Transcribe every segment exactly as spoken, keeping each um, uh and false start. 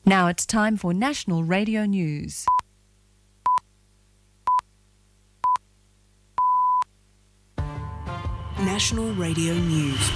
Now it's time for National Radio News. National Radio News.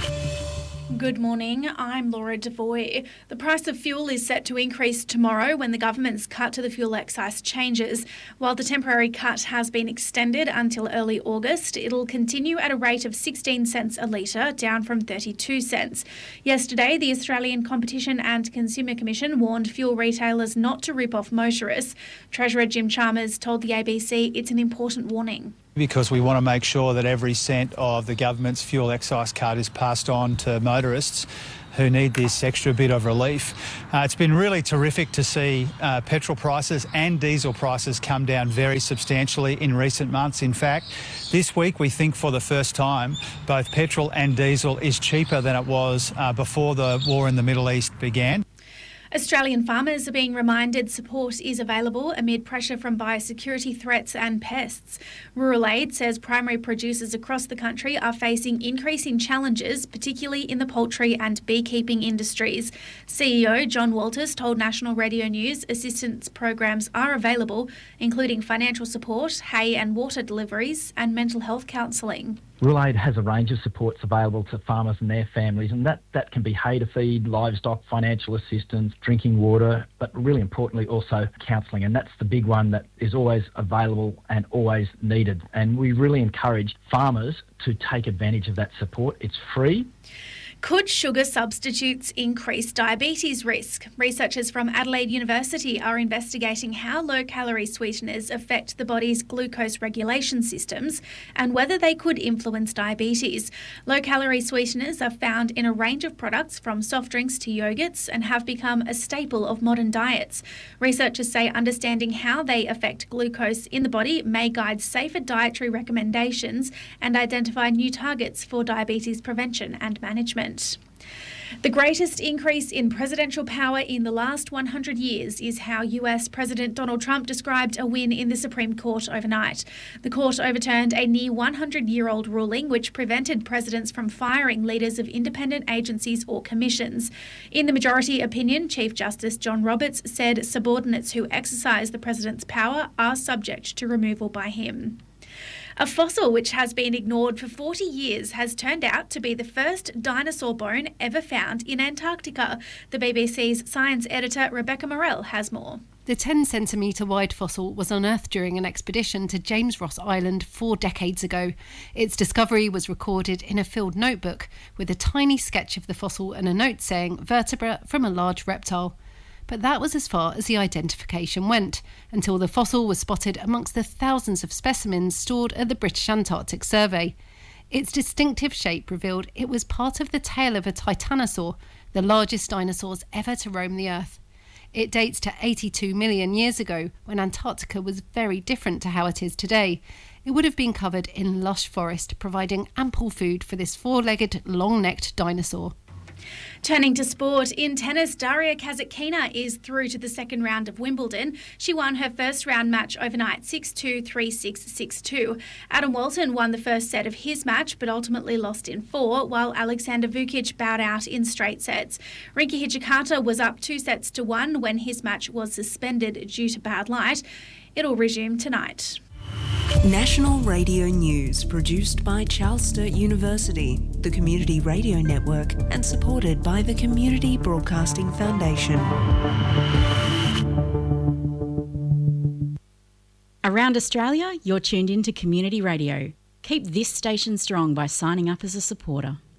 Good morning, I'm Laura Devoy. The price of fuel is set to increase tomorrow when the government's cut to the fuel excise changes. While the temporary cut has been extended until early August, it'll continue at a rate of sixteen cents a litre, down from thirty-two cents. Yesterday, the Australian Competition and Consumer Commission warned fuel retailers not to rip off motorists. Treasurer Jim Chalmers told the A B C it's an important warning. Because we want to make sure that every cent of the government's fuel excise cut is passed on to motorists who need this extra bit of relief. Uh, it's been really terrific to see uh, petrol prices and diesel prices come down very substantially in recent months. In fact, this week we think for the first time both petrol and diesel is cheaper than it was uh, before the war in the Middle East began. Australian farmers are being reminded support is available amid pressure from biosecurity threats and pests. Rural Aid says primary producers across the country are facing increasing challenges, particularly in the poultry and beekeeping industries. C E O John Walters told National Radio News assistance programs are available, including financial support, hay and water deliveries, and mental health counselling. Rural Aid has a range of supports available to farmers and their families, and that, that can be hay to feed, livestock, financial assistance, drinking water, but really importantly also counselling. And that's the big one that is always available and always needed. And we really encourage farmers to take advantage of that support. It's free. Could sugar substitutes increase diabetes risk? Researchers from Adelaide University are investigating how low-calorie sweeteners affect the body's glucose regulation systems and whether they could influence diabetes. Low-calorie sweeteners are found in a range of products from soft drinks to yogurts and have become a staple of modern diets. Researchers say understanding how they affect glucose in the body may guide safer dietary recommendations and identify new targets for diabetes prevention and management. The greatest increase in presidential power in the last one hundred years is how U S President Donald Trump described a win in the Supreme Court overnight. The court overturned a near one hundred year old ruling which prevented presidents from firing leaders of independent agencies or commissions. In the majority opinion, Chief Justice John Roberts said subordinates who exercise the president's power are subject to removal by him. A fossil which has been ignored for forty years has turned out to be the first dinosaur bone ever found in Antarctica. The B B C's science editor Rebecca Morell has more. The ten centimetre wide fossil was unearthed during an expedition to James Ross Island four decades ago. Its discovery was recorded in a field notebook with a tiny sketch of the fossil and a note saying vertebra from a large reptile. But that was as far as the identification went, until the fossil was spotted amongst the thousands of specimens stored at the British Antarctic Survey. Its distinctive shape revealed it was part of the tail of a titanosaur, the largest dinosaurs ever to roam the Earth. It dates to eighty-two million years ago, when Antarctica was very different to how it is today. It would have been covered in lush forest, providing ample food for this four-legged, long-necked dinosaur. Turning to sport, in tennis, Daria Kasatkina is through to the second round of Wimbledon. She won her first round match overnight, six two, three six, six two. Adam Walton won the first set of his match, but ultimately lost in four, while Alexander Vukic bowed out in straight sets. Rinky Hijikata was up two sets to one when his match was suspended due to bad light. It'll resume tonight. National Radio News, produced by Charles Sturt University, the Community Radio Network, and supported by the Community Broadcasting Foundation. Around Australia, you're tuned in to Community Radio. Keep this station strong by signing up as a supporter.